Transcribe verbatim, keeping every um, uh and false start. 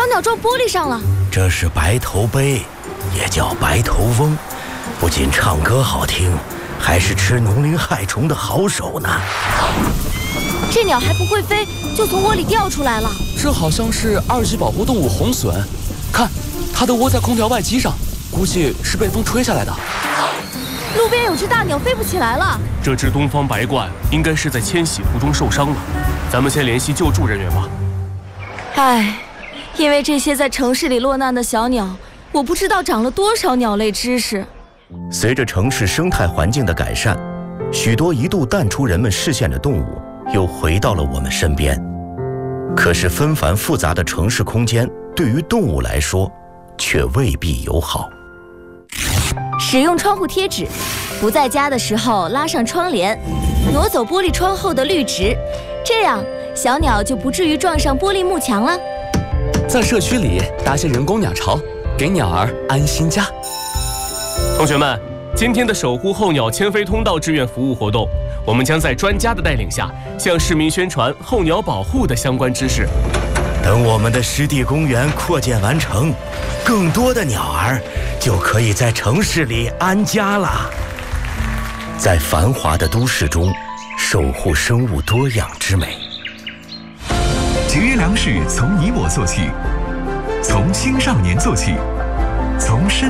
小鸟撞玻璃上了。 这是白头鹎，也叫白头翁，不仅唱歌好听，还是吃农林害虫的好手呢。 这鸟还不会飞，就从窝里掉出来了。 这好像是二级保护动物红隼，看，它的窝在空调外机上，估计是被风吹下来的。 路边有只大鸟飞不起来了。 这只东方白鹳应该是在迁徙途中受伤了，咱们先联系救助人员吧。 唉，因为这些在城市里落难的小鸟，我不知道长了多少鸟类知识。 随着城市生态环境的改善，许多一度淡出人们视线的动物又回到了我们身边。可是纷繁复杂的城市空间对于动物来说却未必友好。 使用窗户贴纸，不在家的时候拉上窗帘，挪走玻璃窗后的绿植，这样小鸟就不至于撞上玻璃幕墙了。 在社区里搭些人工鸟巢，给鸟儿安心家。 同学们，今天的守护候鸟迁飞通道志愿服务活动，我们将在专家的带领下，向市民宣传候鸟保护的相关知识。 等我们的湿地公园扩建完成，更多的鸟儿就可以在城市里安家了。在繁华的都市中，守护生物多样之美。 节约粮食从你我做起，从青少年做起，从身